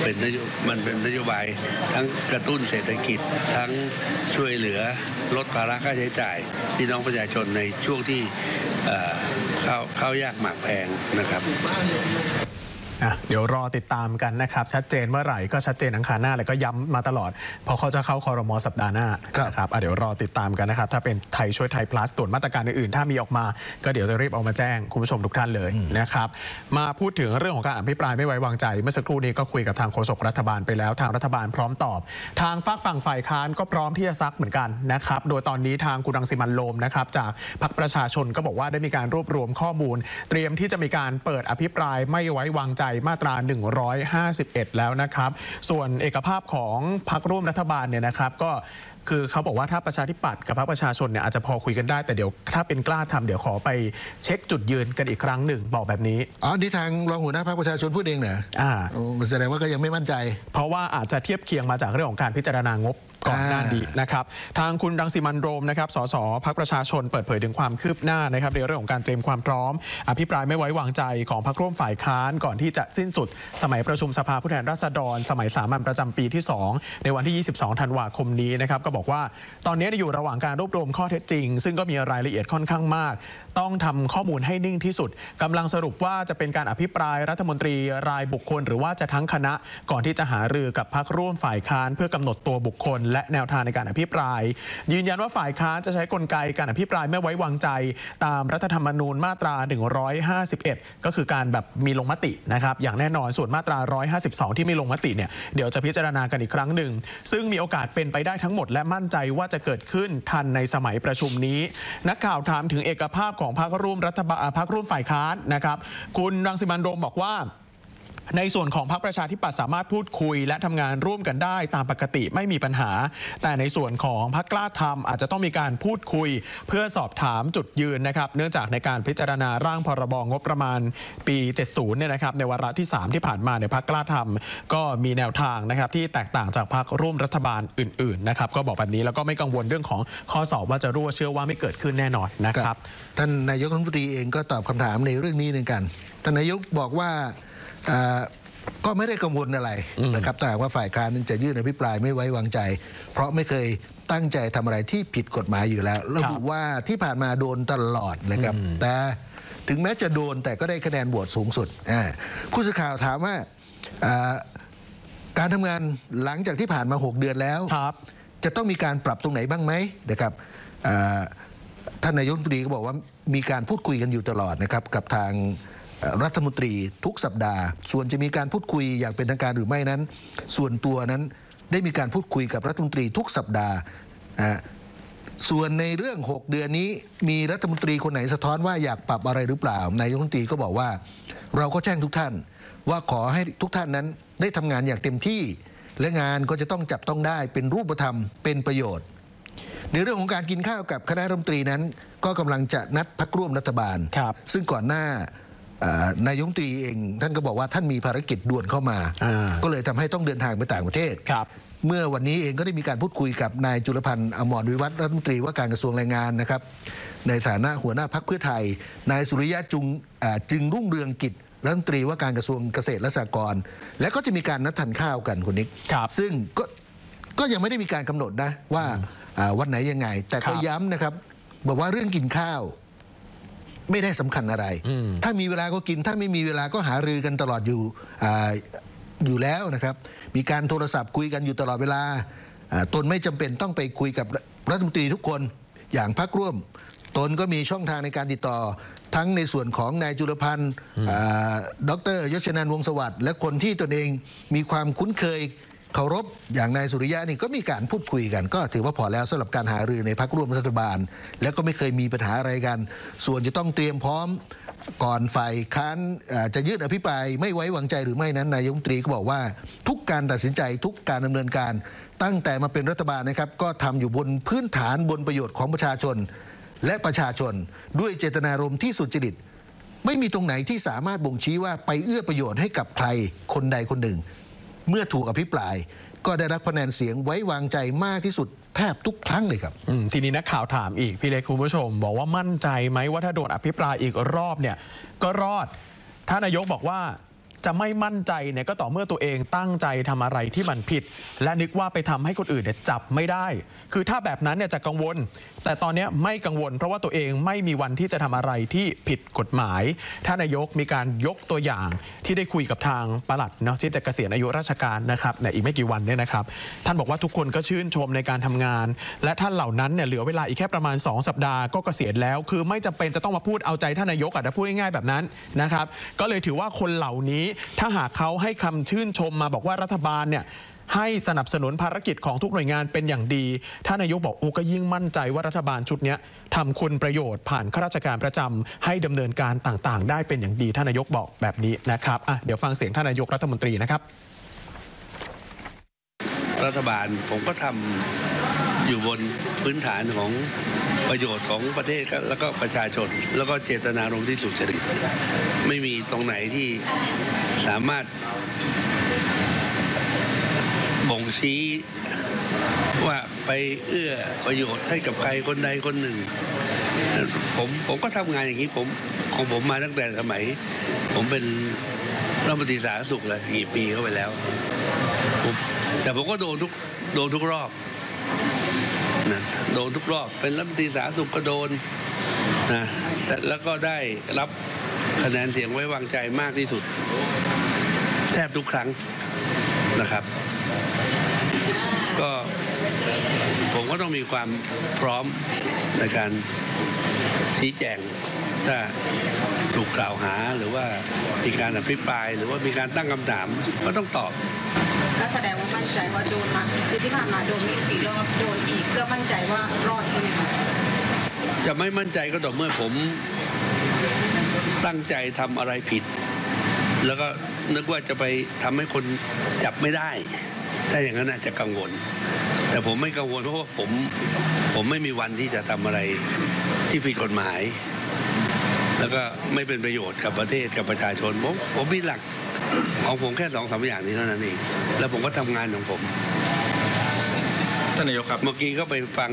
มันเป็นนโยบายทั้งกระตุ้นเศรษฐกิจทั้งช่วยเหลือลดภาระค่าใช้จ่ายพี่น้องประชาชนในช่วงที่ข้าวยากหมากแพงนะครับเดี๋ยวรอติดตามกันนะครับชัดเจนเมื่อไหร่ก็ชัดเจนอังคารหน้าแล้วก็ย้ำมาตลอดพอเขาจะเข้าครม.สัปดาห์หน้านะครับเดี๋ยวรอติดตามกันนะครับถ้าเป็นไทยช่วยไทย plus ส่วนมาตรการอื่นๆถ้ามีออกมาก็เดี๋ยวจะรีบเอามาแจ้งคุณผู้ชมทุกท่านเลยนะครับมาพูดถึงเรื่องของการอภิปรายไม่ไว้วางใจเมื่อสักครู่นี้ก็คุยกับทางโฆษกรัฐบาลไปแล้วทางรัฐบาลพร้อมตอบทางฝั่งฝ่ายค้านก็พร้อมที่จะซักเหมือนกันนะครับโดยตอนนี้ทางคุณรังสิมันต์ โรมนะครับจากพรรคประชาชนก็บอกว่าได้มีการรวบรวมข้อมูลเตรียมที่จะมีการเปิดอภิปรายไม่ไว้วางใจมาตรา151แล้วนะครับส่วนเอกภาพของพรรคร่วมรัฐบาลเนี่ยนะครับก็คือเขาบอกว่าถ้าประชาธิปัตย์กับพรรคประชาชนเนี่ยอาจจะพอคุยกันได้แต่เดี๋ยวถ้าเป็นกล้าทำเดี๋ยวขอไปเช็คจุดยืนกันอีกครั้งหนึ่งบอกแบบนี้นี่ทางรองหัวหน้าพรรคประชาชนพูดเองเหรอแสดงว่าก็ยังไม่มั่นใจเพราะว่าอาจจะเทียบเคียงมาจากเรื่องของการพิจารณางบก่อนหน้านี้นะครับทางคุณรังสิมันต์ โรมนะครับสสพรรคประชาชนเปิดเผยถึงความคืบหน้านะครับในเรื่องของการเตรียมความพร้อมอภิปรายไม่ไว้วางใจของพรรคร่วมฝ่ายค้านก่อนที่จะสิ้นสุดสมัยประชุมสภาผู้แทนราษฎรสมัยสามัญประจำปีที่2ในวันที่22ธันวาคมนี้นะครับก็บอกว่าตอนนี้อยู่ระหว่างการรวบรวมข้อเท็จจริงซึ่งก็มีรายละเอียดค่อนข้างมากต้องทำข้อมูลให้นิ่งที่สุดกำลังสรุปว่าจะเป็นการอภิปรายรัฐมนตรีรายบุคคลหรือว่าจะทั้งคณะก่อนที่จะหารือกับพรรคร่วมฝ่ายค้านเพื่อกำหนดตัวบุคคลและแนวทางในการอภิปรายยืนยันว่าฝ่ายค้านจะใช้กลไกการอภิปรายไม่ไว้วางใจตามรัฐธรรมนูญมาตรา151ก็คือการแบบมีลงมตินะครับอย่างแน่นอนส่วนมาตรา152ที่ไม่ลงมติเนี่ยเดี๋ยวจะพิจารณากันอีกครั้งหนึ่งซึ่งมีโอกาสเป็นไปได้ทั้งหมดและมั่นใจว่าจะเกิดขึ้นทันในสมัยประชุมนี้นักข่าวถามถึงเอกภาพของพรรคร่วมรัฐบาลพรรคร่วมฝ่ายค้านนะครับคุณรังสิมันต์ โรมบอกว่าในส่วนของพรรคประชาธิปัตย์สามารถพูดคุยและทำงานร่วมกันได้ตามปกติไม่มีปัญหาแต่ในส่วนของพรรคกล้าทำอาจจะต้องมีการพูดคุยเพื่อสอบถามจุดยืนนะครับเนื่องจากในการพิจารณาร่างพรบงบประมาณปี70เนี่ยนะครับในวาระที่3ที่ผ่านมาในพรรคกล้าทำก็มีแนวทางนะครับที่แตกต่างจากพรรคร่วมรัฐบาลอื่นๆนะครับก็บอกแบบนี้แล้วก็ไม่กังวลเรื่องของข้อสอบว่าจะรั่วเชื่อว่าไม่เกิดขึ้นแน่นอนนะครับท่านนายกรัฐมนตรีเองก็ตอบคำถามในเรื่องนี้เหมือนกันท่านนายกบอกว่าก็ไม่ได้กังวลอะไรนะครับแต่ว่าฝ่ายค้านจะยื่นอภิปรายไม่ไว้วางใจเพราะไม่เคยตั้งใจทำอะไรที่ผิดกฎหมายอยู่แล้วระบุว่าที่ผ่านมาโดนตลอดนะครับแต่ถึงแม้จะโดนแต่ก็ได้คะแนนโหวตสูงสุดผู้สื่อข่าวถามว่าการทำงานหลังจากที่ผ่านมา6 เดือนแล้วจะต้องมีการปรับตรงไหนบ้างไหมนะครับท่านนายกรัฐมนตรีก็บอกว่ามีการพูดคุยกันอยู่ตลอดนะครับกับทางรัฐมนตรีทุกสัปดาห์ส่วนจะมีการพูดคุยอย่างเป็นทางการหรือไม่นั้นส่วนตัวนั้นได้มีการพูดคุยกับรัฐมนตรีทุกสัปดาห์ส่วนในเรื่อง6 เดือนนี้มีรัฐมนตรีคนไหนสะท้อนว่าอยากปรับอะไรหรือเปล่านายกรัฐมนตรีก็บอกว่าเราก็แจ้งทุกท่านว่าขอให้ทุกท่านนั้นได้ทำงานอย่างเต็มที่และงานก็จะต้องจับต้องได้เป็นรูปธรรมเป็นประโยชน์ในเรื่องของการกินข้าวกับคณะรัฐมนตรีนั้นก็กำลังจะนัดพรรคร่วมรัฐบาลซึ่งก่อนหน้านายกรัฐมนตรีเองท่านก็บอกว่าท่านมีภารกิจด่วนเข้ามาก็เลยทำให้ต้องเดินทางไปต่างประเทศเมื่อวันนี้เองก็ได้มีการพูดคุยกับนายจุลพันธ์อมรวิวัฒน์รัฐมนตรีว่าการกระทรวงแรงงานนะครับในฐานะหัวหน้าพรรคเพื่อไทยนายสุริยะจึงรุ่งเรืองกิจรัฐมนตรีว่าการกระทรวงเกษตรและสหกรณ์และก็จะมีการนัดทานข้าวกันคุณนิกซึ่งก็ยังไม่ได้มีการกำหนดนะว่าวันไหนยังไงแต่ก็ย้ำนะครับบอกว่าเรื่องกินข้าวไม่ได้สำคัญอะไรถ้ามีเวลาก็กินถ้าไม่มีเวลาก็หารือกันตลอดอยู่แล้วนะครับมีการโทรศัพท์คุยกันอยู่ตลอดเวลาตนไม่จำเป็นต้องไปคุยกับรัฐมนตรีทุกคนอย่างพรรคร่วมตนก็มีช่องทางในการติดต่อทั้งในส่วนของนายจุลพันธ์ดร.ยศนันท์วงศ์สวัสดิ์และคนที่ตนเองมีความคุ้นเคยเคารพอย่างนายสุริยะนี่ก็มีการพูดคุยกันก็ถือว่าพอแล้วสำหรับการหารือในพรรคร่วมรัฐบาลและก็ไม่เคยมีปัญหาอะไรกันส่วนจะต้องเตรียมพร้อมก่อนฝ่ายค้านจะยื่นอภิปรายไม่ไว้วางใจหรือไม่นั้นนายกรัฐมนตรีก็บอกว่าทุกการตัดสินใจทุกการดำเนินการตั้งแต่มาเป็นรัฐบาลนะครับก็ทำอยู่บนพื้นฐานบนประโยชน์ของประชาชนและประชาชนด้วยเจตนารมณ์ที่สุจริตไม่มีตรงไหนที่สามารถบ่งชี้ว่าไปเอื้อประโยชน์ให้กับใครคนใดคนหนึ่งเมื่อถูกอภิปรายก็ได้รับคะแนนเสียงไว้วางใจมากที่สุดแทบทุกครั้งเลยครับทีนี้นักข่าวถามอีกพี่เล็กคุณผู้ชมบอกว่ามั่นใจไหมว่าถ้าโดนอภิปรายอีกรอบเนี่ยก็รอดท่านนายกบอกว่าจะไม่มั่นใจเนี่ยก็ต่อเมื่อตัวเองตั้งใจทำอะไรที่มันผิดและนึกว่าไปทำให้คนอื่นเนี่ยจับไม่ได้คือถ้าแบบนั้นเนี่ยจะกังวลแต่ตอนนี้ไม่กังวลเพราะว่าตัวเองไม่มีวันที่จะทำอะไรที่ผิดกฎหมายท่านนายกมีการยกตัวอย่างที่ได้คุยกับทางปลัดเนาะที่จะเกษียณอายุราชการนะครับในอีกไม่กี่วันเนี่ยนะครับท่านบอกว่าทุกคนก็ชื่นชมในการทำงานและท่านเหล่านั้นเนี่ยเหลือเวลาอีกแค่ประมาณ2 สัปดาห์ก็เกษียณแล้วคือไม่จำเป็นจะต้องมาพูดเอาใจท่านนายกแต่พูดง่ายๆแบบนั้นนะครับก็เลยถือว่าคนเหล่านี้ถ้าหากเขาให้คำชื่นชมมาบอกว่ารัฐบาลเนี่ยให้สนับสนุนภารกิจของทุกหน่วยงานเป็นอย่างดีท่านนายกบอกก็ยิ่งมั่นใจว่ารัฐบาลชุดนี้ทำคุณประโยชน์ผ่านข้าราชการประจำให้ดำเนินการต่างๆได้เป็นอย่างดีท่านนายกบอกแบบนี้นะครับเดี๋ยวฟังเสียงท่านนายกรัฐมนตรีนะครับรัฐบาลผมก็ทำอยู่บนพื้นฐานของประโยชน์ของประเทศแล้วก็ประชาชนแล้วก็เจตนารมณ์ที่สุจริตไม่มีตรงไหนที่สามารถบ่งชี้ว่าไปเอื้อประโยชน์ให้กับใครคนใดคนหนึ่งผมก็ทำงานอย่างนี้ของผมมาตั้งแต่สมัยผมเป็นรัฐมนตรีสาธารณสุขเลยกี่ปีเข้าไปแล้วแต่ผมก็โดนทุกรอบนะโดนทุกรอบเป็นรัฐมนตรีสาธารณสุขก็โดนนะแล้วก็ได้รับคะแนนเสียงไว้วางใจมากที่สุดแทบทุกครั้งนะครับก็ผมก็ต้องมีความพร้อมในการชี้แจงถ้าถูกกล่าวหาหรือว่ามีการอภิปรายหรือว่ามีการตั้งคำถามก็ต้องตอบก็แสดงว่ามั่นใจว่าโดนมาคือที่ผ่านมาโดนไม่กี่รอบโดนอีกก็มั่นใจว่ารอดใช่ไหมคะจะไม่มั่นใจก็ต่อเมื่อผมตั้งใจทำอะไรผิดแล้วก็นึกว่าจะไปทำให้คนจับไม่ได้ถ้าอย่างนั้นอาจจะกังวลแต่ผมไม่กังวลเพราะว่าผมไม่มีวันที่จะทำอะไรที่ผิดกฎหมายแล้วก็ไม่เป็นประโยชน์กับประเทศกับประชาชนผมมีหลักของผมแค่2-3 อย่างนี้เท่านั้นเองแล้วผมก็ทำงานของผมท่านนายกครับเมื่อกี้ก็ไปฟัง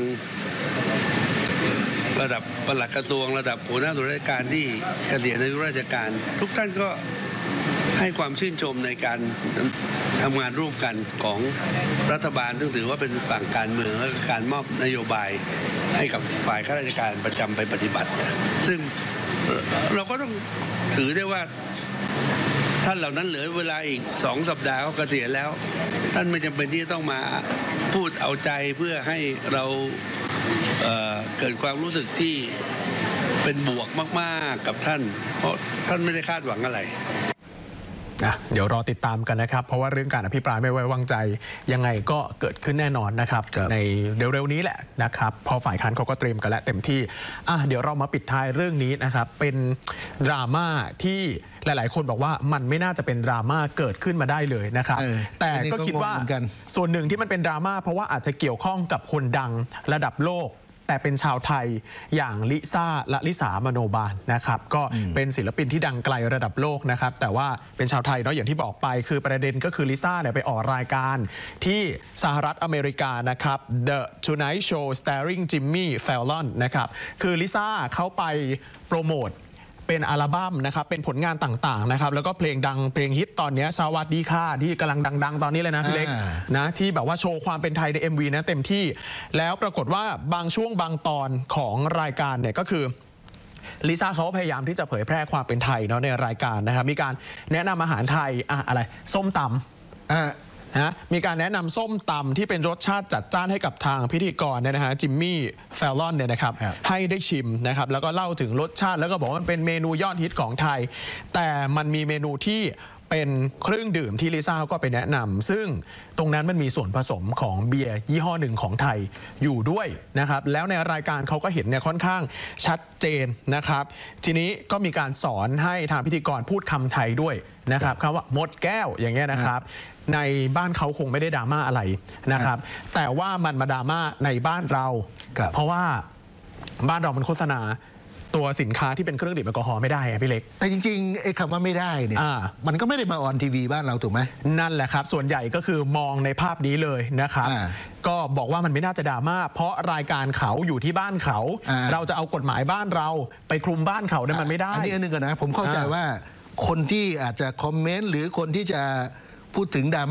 ระดับปลัดกระทรวงระดับหัวหน้าส่วนราชการที่เกษียณอายุราชการทุกท่านก็ให้ความชื่นชมในการทำงานร่วมกันของรัฐบาลซึ่งถือว่าเป็นฝั่งการเมืองและการมอบนโยบายให้กับฝ่ายข้าราชการประจำไปปฏิบัติซึ่งเราก็ต้องถือได้ว่าท่านเหล่านั้นเหลือเวลาอีก2 สัปดาห์เขาเกษียณแล้วท่านไม่จำเป็นที่จะต้องมาพูดเอาใจเพื่อให้เราเกิดความรู้สึกที่เป็นบวกมากๆกับท่านเพราะท่านไม่ได้คาดหวังอะไรเดี๋ยวรอติดตามกันนะครับเพราะว่าเรื่องการอภิปรายไม่ไว้วางใจยังไงก็เกิดขึ้นแน่นอนนะครับในเร็วๆนี้แหละนะครับพอฝ่ายค้านเขาก็เตรียมกันแล้วเต็มที่เดี๋ยวเรามาปิดท้ายเรื่องนี้นะครับเป็นดราม่าที่หลายๆคนบอกว่ามันไม่น่าจะเป็นดราม่าเกิดขึ้นมาได้เลยนะครับแต่ก็คิดว่าส่วนหนึ่งที่มันเป็นดราม่าเพราะว่าอาจจะเกี่ยวข้องกับคนดังระดับโลกแต่เป็นชาวไทยอย่างลิซ่าและลิสามโนบาลนะครับก็เป็นศิลปินที่ดังไกลระดับโลกนะครับแต่ว่าเป็นชาวไทยเนาะอย่างที่บอกไปคือประเด็นก็คือลิซ่าเนี่ยไปออกรายการที่สหรัฐอเมริกานะครับ The Tonight Show starring Jimmy Fallon นะครับคือลิซ่าเขาไปโปรโมทเป็นอัลบั้มนะครับเป็นผลงานต่างๆนะครับแล้วก็เพลงดังเพลงฮิตตอนนี้สวัสดีค่ะที่กำลังดังๆตอนนี้เลยนะพี่เล็กนะที่แบบว่าโชว์ความเป็นไทยใน MV นะเต็มที่แล้วปรากฏว่าบางช่วงบางตอนของรายการเนี่ยก็คือลิซ่าเขาพยายามที่จะเผยแพร่ความเป็นไทยเนาะในรายการนะครับมีการแนะนำอาหารไทยอะไรส้มตำมีการแนะนำส้มตำที่เป็นรสชาติจัดจ้านให้กับทางพิธีกรเนี่ยนะฮะจิมมี่แฟลลอนเนี่ยนะครับให้ได้ชิมนะครับแล้วก็เล่าถึงรสชาติแล้วก็บอกว่ามันเป็นเมนูยอดฮิตของไทยแต่มันมีเมนูที่เป็นเครื่องดื่มที่ลิซ่าก็ไปแนะนำซึ่งตรงนั้นมันมีส่วนผสมของเบียร์ยี่ห้อหนึ่งของไทยอยู่ด้วยนะครับแล้วในรายการเขาก็เห็นเนี่ยค่อนข้างชัดเจนนะครับทีนี้ก็มีการสอนให้ทางพิธีกรพูดคำไทยด้วยนะครับคำว่าหมดแก้วอย่างเงี้ยนะครับในบ้านเขาคงไม่ได้ดราม่าอะไรนะครับแต่ว่ามันมาดราม่าในบ้านเราเพราะว่าบ้านเรามันโฆษณาตัวสินค้าที่เป็นเครื่องดื่มแอลกอฮอล์ไม่ได้พี่เล็กแต่จริงๆไอ้คำว่าไม่ได้เนี่ยมันก็ไม่ได้มาออนทีวีบ้านเราถูกไหมนั่นแหละครับส่วนใหญ่ก็คือมองในภาพนี้เลยนะครับก็บอกว่ามันไม่น่าจะดราม่าเพราะรายการเขาอยู่ที่บ้านเขาเราจะเอากฎหมายบ้านเราไปคลุมบ้านเขาเนี่ยมันไม่ได้อันนี้อันนึงก่อนนะผมเข้าใจว่าคนที่อาจจะคอมเมนต์หรือคนที่จะพูดถึงดราม่า